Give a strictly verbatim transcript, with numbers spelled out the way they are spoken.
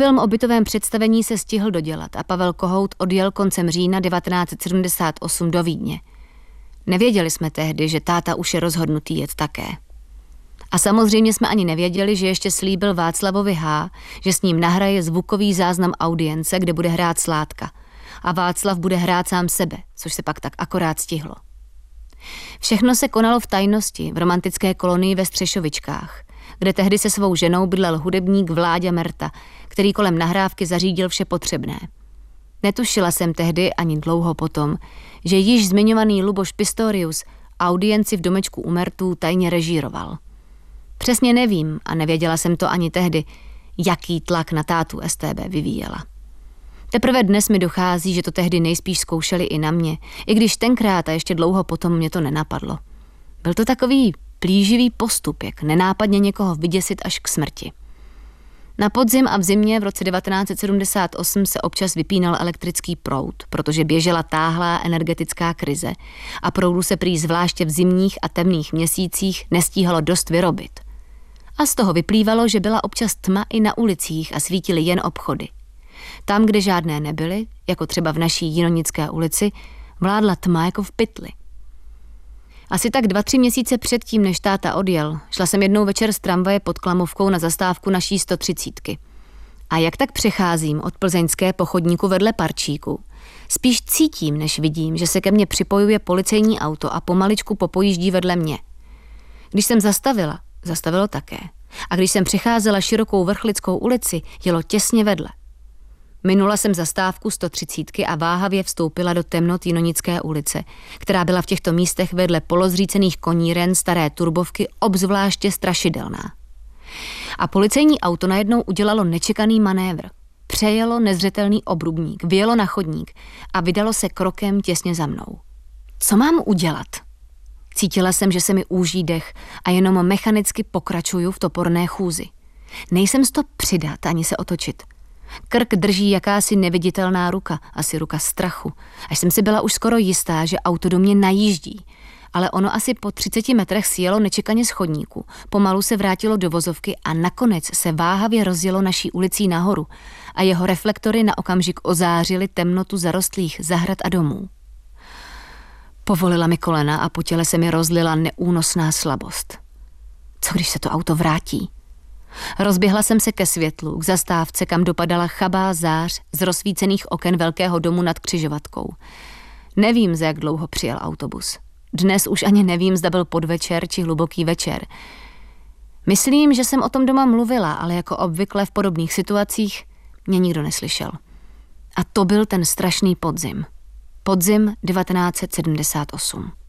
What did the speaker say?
Film o bytovém představení se stihl dodělat a Pavel Kohout odjel koncem října devatenáct set sedmdesát osm do Vídně. Nevěděli jsme tehdy, že táta už je rozhodnutý jet také. A samozřejmě jsme ani nevěděli, že ještě slíbil Václavovi H., že s ním nahraje zvukový záznam audience, kde bude hrát Sládka. A Václav bude hrát sám sebe, což se pak tak akorát stihlo. Všechno se konalo v tajnosti v romantické kolonii ve Střešovičkách, kde tehdy se svou ženou bydlel hudebník Vláďa Merta, který kolem nahrávky zařídil vše potřebné. Netušila jsem tehdy ani dlouho potom, že již zmiňovaný Luboš Pistorius audienci v domečku u Mertů tajně režíroval. Přesně nevím, a nevěděla jsem to ani tehdy, jaký tlak na tátu S T B vyvíjela. Teprve dnes mi dochází, že to tehdy nejspíš zkoušeli i na mě, i když tenkrát a ještě dlouho potom mě to nenapadlo. Byl to takový plíživý postup, jak nenápadně někoho vyděsit až k smrti. Na podzim a v zimě v roce devatenáct set sedmdesát osm se občas vypínal elektrický proud, protože běžela táhlá energetická krize a proudu se prý zvláště v zimních a temných měsících nestíhalo dost vyrobit. A z toho vyplývalo, že byla občas tma i na ulicích a svítily jen obchody. Tam, kde žádné nebyly, jako třeba v naší Jinonické ulici, vládla tma jako v pytli. Asi tak dva, tři měsíce předtím, než táta odjel, šla jsem jednou večer z tramvaje pod Klamovkou na zastávku naší sto třicítky. A jak tak přecházím od Plzeňské po chodníku vedle Parčíku, spíš cítím, než vidím, že se ke mně připojuje policejní auto a pomaličku popojíždí vedle mě. Když jsem zastavila, zastavilo také. A když jsem přecházela širokou Vrchlickou ulici, jelo těsně vedle. Minula jsem zastávku sto třicítky a váhavě vstoupila do temnot Jinonické ulice, která byla v těchto místech vedle polozřícených koníren staré turbovky obzvláště strašidelná. A policejní auto najednou udělalo nečekaný manévr. Přejelo nezřetelný obrubník, vyjelo na chodník a vydalo se krokem těsně za mnou. Co mám udělat? Cítila jsem, že se mi úží dech a jenom mechanicky pokračuju v toporné chůzi. Nejsem to přidat ani se otočit. Krk drží jakási neviditelná ruka, asi ruka strachu, až jsem si byla už skoro jistá, že auto do mě najíždí. Ale ono asi po třiceti metrech sjelo nečekaně z chodníku, pomalu se vrátilo do vozovky a nakonec se váhavě rozjelo naší ulicí nahoru a jeho reflektory na okamžik ozářily temnotu zarostlých zahrad a domů. Povolila mi kolena a po těle se mi rozlila neúnosná slabost. Co když se to auto vrátí? Rozběhla jsem se ke světlu, k zastávce, kam dopadala chabá zář z rozsvícených oken velkého domu nad křižovatkou. Nevím, za jak dlouho přijel autobus. Dnes už ani nevím, zda byl podvečer či hluboký večer. Myslím, že jsem o tom doma mluvila, ale jako obvykle v podobných situacích mě nikdo neslyšel. A to byl ten strašný podzim. Podzim devatenáct set sedmdesát osm.